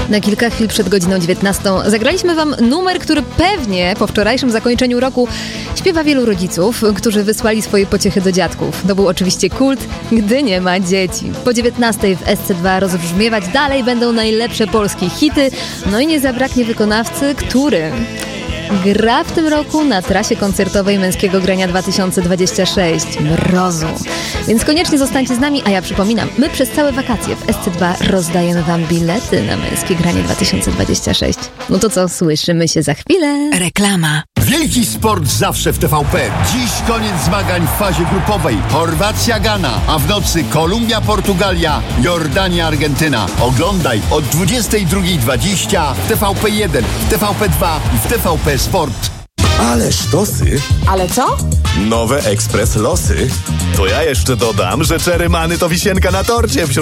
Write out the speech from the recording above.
Na kilka chwil przed godziną 19 zagraliśmy wam numer, który pewnie po wczorajszym zakończeniu roku śpiewa wielu rodziców, którzy wysłali swoje pociechy do dziadków. To był oczywiście kult, gdy nie ma dzieci. Po 19 w SC2 rozbrzmiewać dalej będą najlepsze polskie hity, no i nie zabraknie wykonawcy, który gra w tym roku na trasie koncertowej Męskiego Grania 2026 Mrozu. Więc koniecznie zostańcie z nami, a ja przypominam, my przez całe wakacje w SC2 rozdajemy wam bilety na Męskie Granie 2026. No to co, słyszymy się za chwilę. Reklama. Wielki sport zawsze w TVP. Dziś koniec zmagań w fazie grupowej. Chorwacja-Ghana, a w nocy Kolumbia-Portugalia, Jordania-Argentyna. Oglądaj od 22:20 w TVP1, w TVP2 i w TVP Sport. Ale sztosy. Ale co? Nowe Ekspres Losy. To ja jeszcze dodam, że Czerymany to wisienka na torcie.